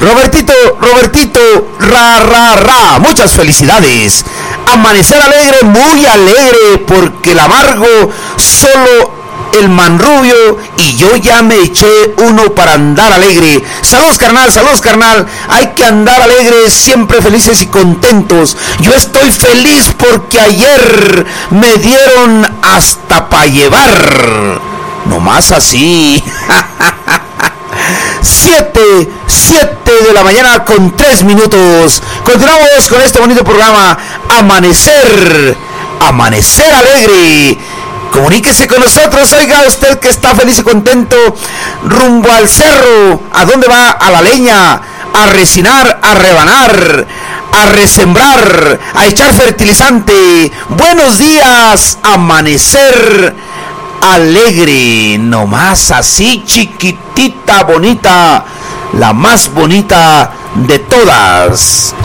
Robertito, muchas felicidades. Amanecer alegre, muy alegre, porque el amargo solo el Manrubio y yo ya me eché uno para andar alegre. Saludos carnal, hay que andar alegres, siempre felices y contentos. Yo estoy feliz porque ayer me dieron hasta para llevar. Nomás así. 7 de la mañana con 3 minutos. Continuamos con este bonito programa Amanecer alegre. Comuníquese con nosotros, oiga usted que está feliz y contento rumbo al cerro. ¿A dónde va? A la leña, a resinar, a rebanar, a resembrar, a echar fertilizante. Buenos días, amanecer alegre, nomás así chiquitita, bonita, la más bonita de todas.